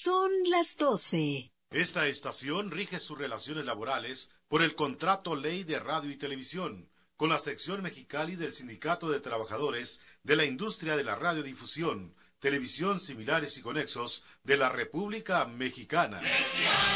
Son las 12. Esta estación rige sus relaciones laborales por el Contrato Ley de Radio y Televisión, con la sección Mexicali del Sindicato de Trabajadores de la Industria de la Radiodifusión, Televisión Similares y Conexos de la República Mexicana.